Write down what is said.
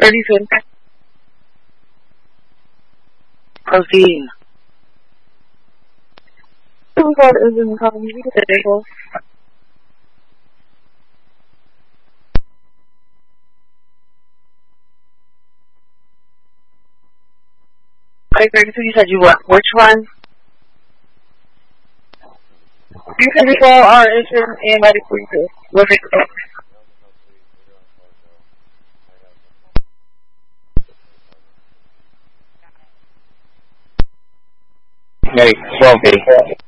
37. Proceed. God is in conversation. Okay, 32, you said you what? Which one? You can recall our issue and medical issue. What's it? Hey, Swampy.